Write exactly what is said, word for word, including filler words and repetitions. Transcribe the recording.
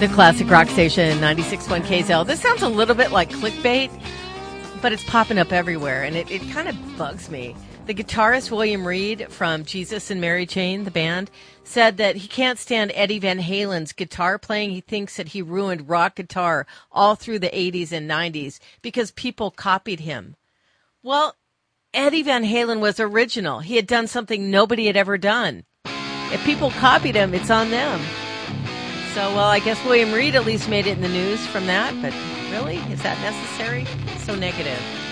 The classic rock station, ninety-six point one K Z L. This sounds a little bit like clickbait, but it's popping up everywhere, and it, it kind of bugs me. The guitarist William Reed from Jesus and Mary Chain, the band, said that he can't stand Eddie Van Halen's guitar playing. He thinks that he ruined rock guitar all through the eighties and nineties because people copied him. Well, Eddie Van Halen was original. He had done something nobody had ever done. If people copied him, it's on them. So, well, I guess William Reed at least made it in the news from that, but really? Is that necessary? So negative.